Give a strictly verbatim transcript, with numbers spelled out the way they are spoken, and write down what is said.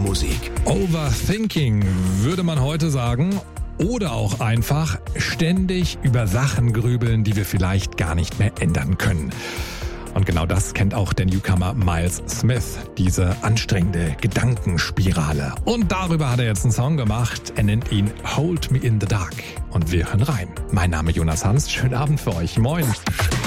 Musik. Overthinking würde man heute sagen. Oder auch einfach ständig über Sachen grübeln, die wir vielleicht gar nicht mehr ändern können. Und genau das kennt auch der Newcomer Miles Smith, diese anstrengende Gedankenspirale. Und darüber hat er jetzt einen Song gemacht. Er nennt ihn Hold Me in the Dark. Und wir hören rein. Mein Name ist Jonas Hans. Schönen Abend für euch. Moin.